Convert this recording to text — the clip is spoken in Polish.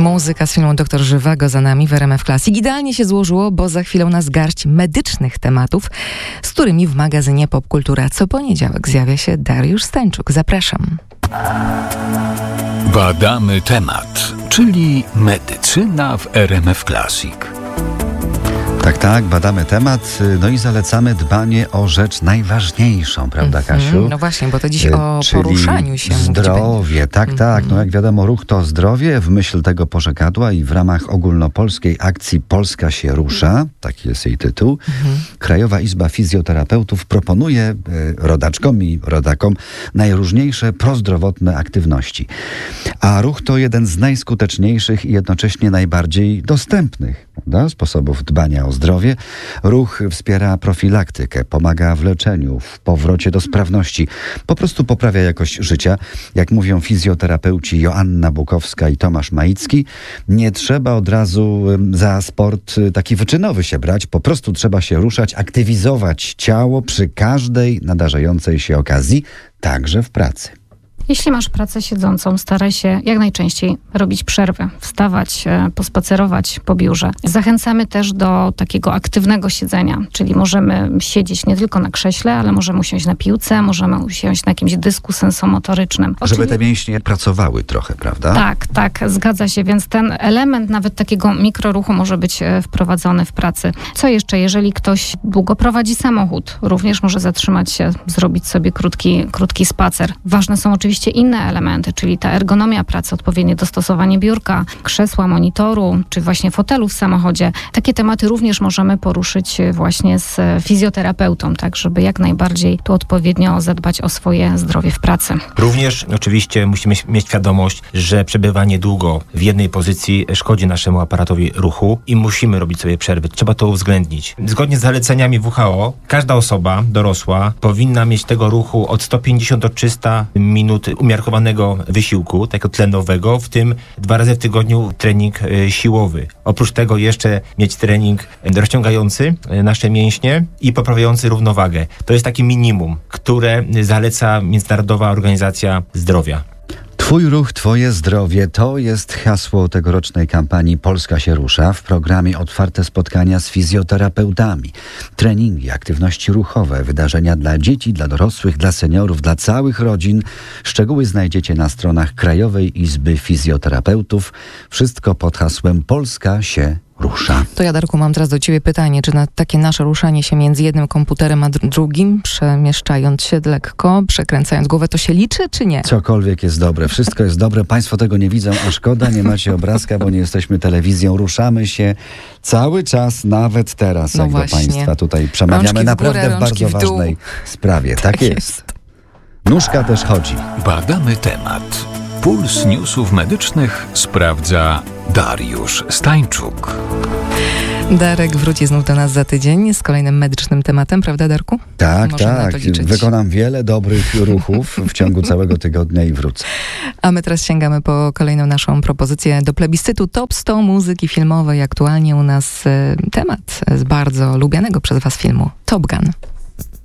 Muzyka z filmu Doktor Żywego za nami w RMF Classic. Idealnie się złożyło, bo za chwilę nas garść medycznych tematów, z którymi w magazynie Popkultura co poniedziałek zjawia się Dariusz Stańczuk. Zapraszam. Badamy temat, czyli medycyna w RMF Classic. Tak, badamy temat, no i zalecamy dbanie o rzecz najważniejszą, prawda, Kasiu? No właśnie, bo to dziś o czyli poruszaniu się zdrowie, tak. No jak wiadomo, ruch to zdrowie, w myśl tego pożegadła i w ramach ogólnopolskiej akcji Polska się rusza, taki jest jej tytuł, Krajowa Izba Fizjoterapeutów proponuje rodaczkom i rodakom najróżniejsze prozdrowotne aktywności. A ruch to jeden z najskuteczniejszych i jednocześnie najbardziej dostępnych, prawda, sposobów dbania o zdrowie. Ruch wspiera profilaktykę, pomaga w leczeniu, w powrocie do sprawności, po prostu poprawia jakość życia. Jak mówią fizjoterapeuci Joanna Bukowska i Tomasz Maicki, nie trzeba od razu za sport taki wyczynowy się brać, po prostu trzeba się ruszać, aktywizować ciało przy każdej nadarzającej się okazji, także w pracy. Jeśli masz pracę siedzącą, staraj się jak najczęściej robić przerwy, wstawać, pospacerować po biurze. Zachęcamy też do takiego aktywnego siedzenia, czyli możemy siedzieć nie tylko na krześle, ale możemy usiąść na piłce, możemy usiąść na jakimś dysku sensomotorycznym. Żeby te mięśnie pracowały trochę, prawda? Tak, zgadza się, więc ten element nawet takiego mikroruchu może być wprowadzony w pracy. Co jeszcze, jeżeli ktoś długo prowadzi samochód, również może zatrzymać się, zrobić sobie krótki spacer. Ważne są oczywiście inne elementy, czyli ta ergonomia pracy, odpowiednie dostosowanie biurka, krzesła, monitoru, czy właśnie fotelu w samochodzie. Takie tematy również możemy poruszyć właśnie z fizjoterapeutą, tak, żeby jak najbardziej tu odpowiednio zadbać o swoje zdrowie w pracy. Również oczywiście musimy mieć świadomość, że przebywanie długo w jednej pozycji szkodzi naszemu aparatowi ruchu i musimy robić sobie przerwy. Trzeba to uwzględnić. Zgodnie z zaleceniami WHO, każda osoba dorosła powinna mieć tego ruchu od 150 do 300 minut umiarkowanego wysiłku, takiego tlenowego, w tym 2 razy w tygodniu trening siłowy. Oprócz tego jeszcze mieć trening rozciągający nasze mięśnie i poprawiający równowagę. To jest takie minimum, które zaleca Międzynarodowa Organizacja Zdrowia. Twój ruch, twoje zdrowie to jest hasło tegorocznej kampanii Polska się rusza. W programie otwarte spotkania z fizjoterapeutami, treningi, aktywności ruchowe, wydarzenia dla dzieci, dla dorosłych, dla seniorów, dla całych rodzin. Szczegóły znajdziecie na stronach Krajowej Izby Fizjoterapeutów. Wszystko pod hasłem Polska się rusza. To ja, Darku, mam teraz do ciebie pytanie, czy na takie nasze ruszanie się między jednym komputerem a drugim, przemieszczając się lekko, przekręcając głowę, to się liczy, czy nie? Cokolwiek jest dobre, wszystko jest dobre. Państwo tego nie widzą, a szkoda, nie macie obrazka, bo nie jesteśmy telewizją. Ruszamy się cały czas, nawet teraz, No jak właśnie. do Państwa tutaj przemawiamy Rączki w naprawdę górę, w bardzo rączki w dół. ważnej sprawie. Tak jest. Nóżka też chodzi. Badamy temat. Puls newsów medycznych sprawdza Dariusz Stańczuk. Darek wróci znów do nas za tydzień z kolejnym medycznym tematem, prawda, Darku? Tak, Można na to liczyć. Wykonam wiele dobrych ruchów w ciągu całego tygodnia i wrócę. A my teraz sięgamy po kolejną naszą propozycję do plebiscytu Top 100 muzyki filmowej. Aktualnie u nas temat z bardzo lubianego przez was filmu Top Gun.